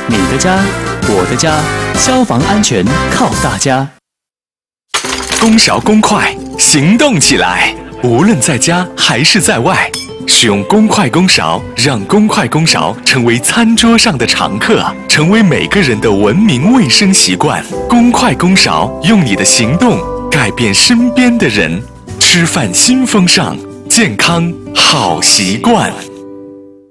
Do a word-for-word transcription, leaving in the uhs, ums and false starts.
你的家，我的家，消防安全靠大家。 公勺公筷，行动起来！无论在家还是在外，使用公筷公勺，让公筷公勺成为餐桌上的常客，成为每个人的文明卫生习惯。公筷公勺，用你的行动改变身边的人。吃饭新风尚，健康好习惯。